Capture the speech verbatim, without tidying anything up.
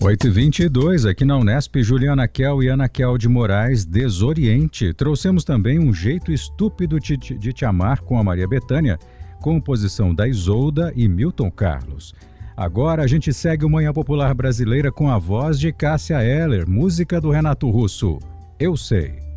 oito e vinte e dois, aqui na Unesp, Juliana Kell e Ana Kell de Moraes, Desoriente. Trouxemos também Um Jeito Estúpido de, de Te Amar com a Maria Bethânia, composição da Isolda e Milton Carlos. Agora a gente segue o Manhã Popular Brasileira com a voz de Cássia Eller, música do Renato Russo. Eu Sei.